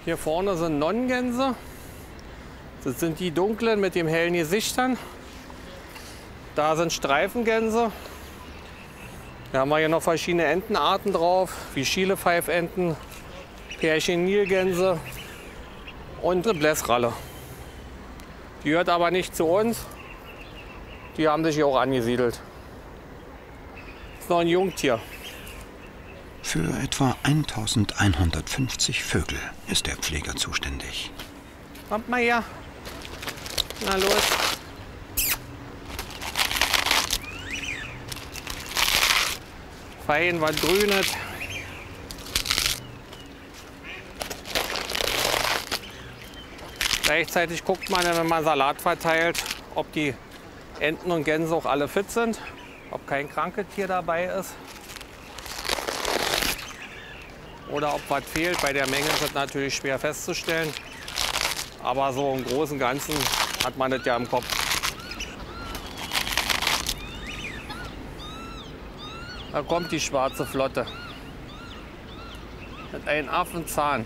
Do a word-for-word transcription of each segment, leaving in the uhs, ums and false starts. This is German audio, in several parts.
Hier vorne sind Nonnengänse. Das sind die dunklen mit den hellen Gesichtern. Da sind Streifengänse. Da haben wir hier noch verschiedene Entenarten drauf, wie Schiele-Pfeifenten, Pärchen-Nilgänse und eine Blässralle. Die gehört aber nicht zu uns. Die haben sich hier auch angesiedelt. Das ist noch ein Jungtier. Für etwa eintausendeinhundertfünfzig Vögel ist der Pfleger zuständig. Kommt mal her. Na los. Fein, was Grünes. Gleichzeitig guckt man, wenn man Salat verteilt, ob die Enten und Gänse auch alle fit sind, ob kein krankes Tier dabei ist. Oder ob was fehlt. Bei der Menge ist das natürlich schwer festzustellen. Aber so im Großen und Ganzen hat man das ja im Kopf. Da kommt die schwarze Flotte. Mit einem Affenzahn.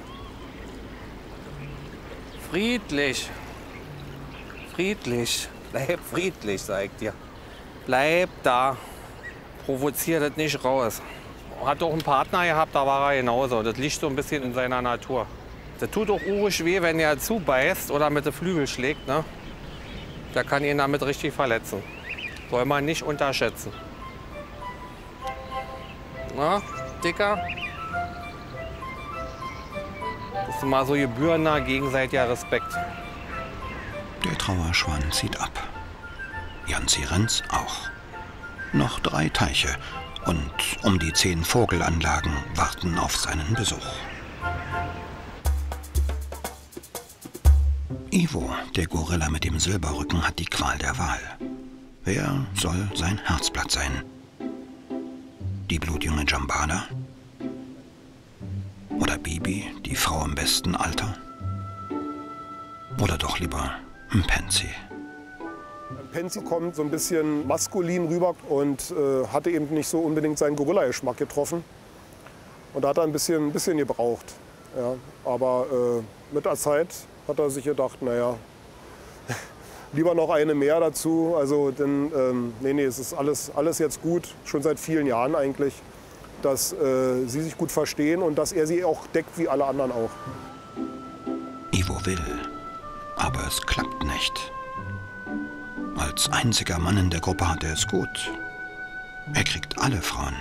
Friedlich. Friedlich. Bleib friedlich, sag ich dir. Bleib da. Provoziert das nicht raus. Hat auch einen Partner gehabt, da war er genauso. Das liegt so ein bisschen in seiner Natur. Das tut auch urisch weh, wenn er zubeißt oder mit den Flügeln schlägt. Ne? Der kann ihn damit richtig verletzen. Soll man nicht unterschätzen. Na, Dicker? Das ist mal so gebührender gegenseitiger Respekt. Der Trauerschwan zieht ab. Janzi Renz auch. Noch drei Teiche und um die zehn Vogelanlagen warten auf seinen Besuch. Ivo, der Gorilla mit dem Silberrücken, hat die Qual der Wahl. Wer soll sein Herzblatt sein? Die blutjunge Djambala? Oder Bibi, die Frau im besten Alter? Oder doch lieber Mpenzi? Mpenzi kommt so ein bisschen maskulin rüber und äh, hatte eben nicht so unbedingt seinen Gorilla-Geschmack getroffen. Und da hat er ein bisschen, ein bisschen gebraucht. Ja. Aber äh, mit der Zeit hat er sich gedacht, naja, lieber noch eine mehr dazu. Also, denn, ähm, nee, nee, es ist alles, alles jetzt gut, schon seit vielen Jahren eigentlich, dass äh, sie sich gut verstehen und dass er sie auch deckt wie alle anderen auch. Ivo will, aber es klappt nicht. Als einziger Mann in der Gruppe hat er es gut. Er kriegt alle Frauen.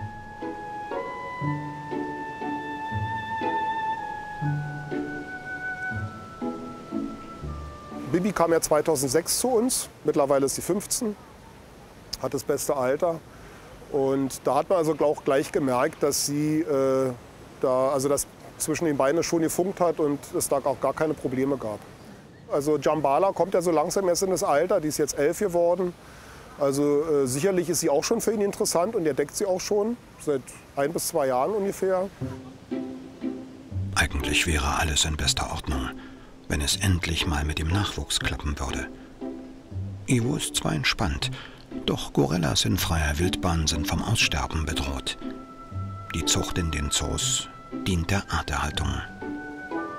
Bibi kam ja zweitausendsechs zu uns, mittlerweile ist sie fünfzehn, hat das beste Alter. Und da hat man also auch gleich gemerkt, dass sie äh, da, also dass zwischen den Beinen schon gefunkt hat und es da auch gar keine Probleme gab. Also Djambala kommt ja so langsam erst in das Alter, die ist jetzt elf geworden. Also äh, sicherlich ist sie auch schon für ihn interessant und er deckt sie auch schon, seit ein bis zwei Jahren ungefähr. Eigentlich wäre alles in bester Ordnung, wenn es endlich mal mit dem Nachwuchs klappen würde. Ivo ist zwar entspannt, doch Gorillas in freier Wildbahn sind vom Aussterben bedroht. Die Zucht in den Zoos dient der Arterhaltung.